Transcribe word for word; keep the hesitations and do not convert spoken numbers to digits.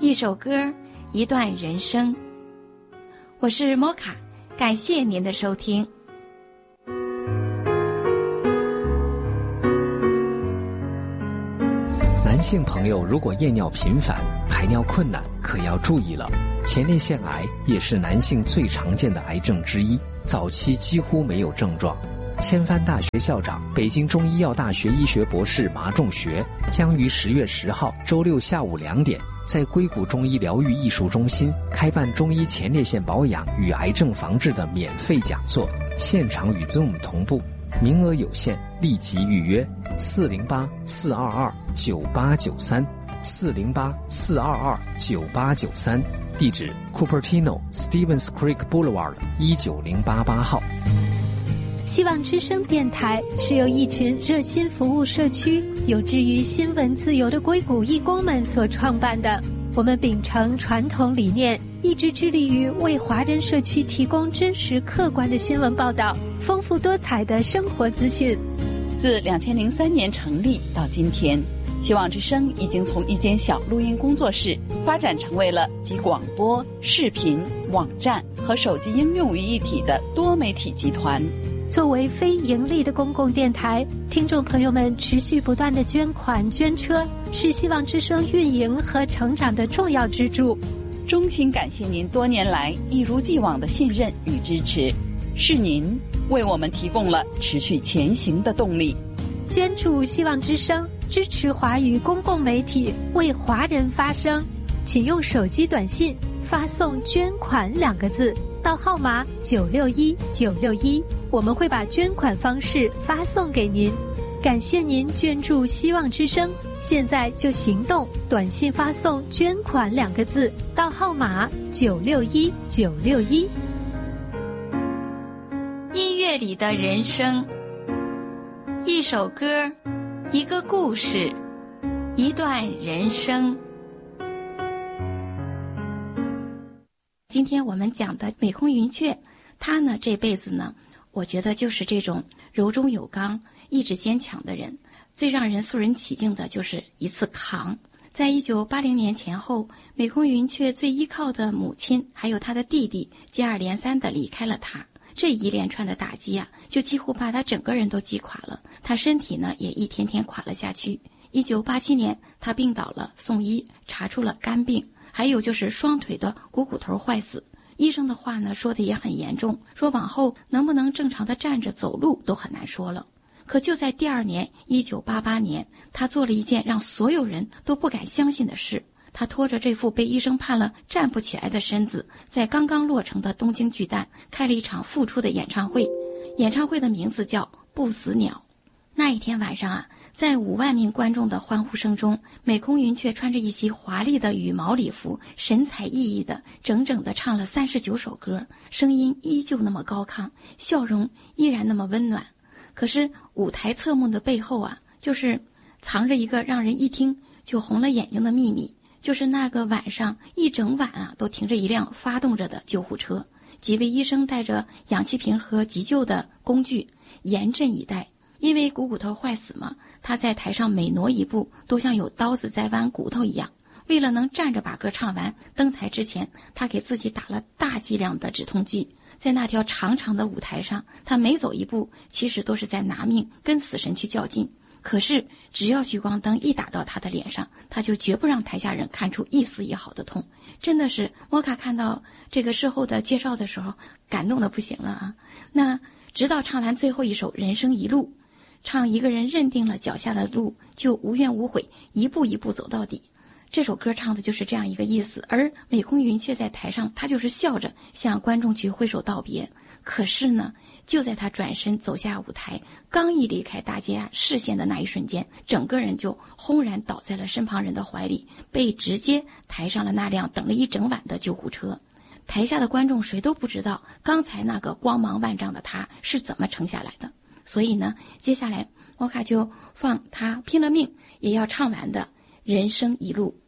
一首歌，一段人生。我是摩卡，感谢您的收听。 男性朋友如果夜尿频繁、排尿困难，可要注意了。前列腺癌也是男性最常见的癌症之一，早期几乎没有症状。千帆大学校长、北京中医药大学医学博士马仲学将于十月十号周六下午两点，在硅谷中医疗愈艺术中心开办中医前列腺保养与癌症防治的免费讲座，现场与 Zoom 同步，名额有限，立即预约四零八四二二九八九三 四零八四二二九八九三，地址 Cupertino Stevens Creek Boulevard 一九零八八号。 希望之声电台是由一群热心服务社区、有志于新闻自由的硅谷义工们所创办的。我们秉承传统理念，一直致力于为华人社区提供真实客观的新闻报道，丰富多彩的生活资讯。 自二零零三年成立到今天，希望之声已经从一间小录音工作室发展成为了集广播、视频、网站和手机应用于一体的多媒体集团。 作为非盈利的公共电台，听众朋友们持续不断的捐款捐车，是希望之声运营和成长的重要支柱。 衷心感谢您多年来一如既往的信任与支持，是您为我们提供了持续前行的动力。 捐助希望之声，支持华语公共媒体，为华人发声。请用手机短信发送捐款两个字到号码九六一九六一，我们会把捐款方式发送给您。感谢您捐助希望之声，现在就行动，短信发送捐款两个字到号码九六一九六一。 音乐里的人生，一首歌，一个故事，一段人生。今天我们讲的美空云雀，他呢这辈子呢，我觉得就是这种柔中有刚、意志坚强的人。最让人肃然起敬的就是一次扛。在一九八零年前后，美空云雀最依靠的母亲还有他的弟弟接二连三地离开了他，这一连串的打击啊，就几乎把他整个人都击垮了。他身体呢也一天天垮了下去。一九八七年，他病倒了，送医查出了肝病。还有就是双腿的股骨头坏死，医生的话呢说的也很严重，说往后能不能正常的站着走路都很难说了。可就在第二年一九八八年，他做了一件让所有人都不敢相信的事。他拖着这副被医生判了站不起来的身子，在刚刚落成的东京巨蛋开了一场复出的演唱会，演唱会的名字叫不死鸟。那一天晚上啊，在五万名观众的欢呼声中，美空云雀穿着一袭华丽的羽毛礼服，神采奕奕的整整的唱了三十九首歌，声音依旧那么高亢，笑容依然那么温暖。可是舞台侧幕的背后啊，就是藏着一个让人一听就红了眼睛的秘密，就是那个晚上一整晚啊都停着一辆发动着的救护车，几位医生带着氧气瓶和急救的工具严阵以待。因为股骨头坏死嘛，他在台上每挪一步都像有刀子在剜骨头一样。为了能站着把歌唱完，登台之前他给自己打了大剂量的止痛剂。在那条长长的舞台上，他每走一步其实都是在拿命跟死神去较劲。可是只要聚光灯一打到他的脸上，他就绝不让台下人看出一丝一毫的痛。真的是摩卡看到这个事后的介绍的时候感动的不行了啊。那直到唱完最后一首人生一路，唱一个人认定了脚下的路就无怨无悔，一步一步走到底。这首歌唱的就是这样一个意思。而美空云雀在台上，他就是笑着向观众去挥手道别。可是呢，就在他转身走下舞台，刚一离开大家视线的那一瞬间，整个人就轰然倒在了身旁人的怀里，被直接抬上了那辆等了一整晚的救护车。台下的观众谁都不知道刚才那个光芒万丈的他是怎么撑下来的。所以呢，接下来摩卡就放他拼了命也要唱完的人生一路。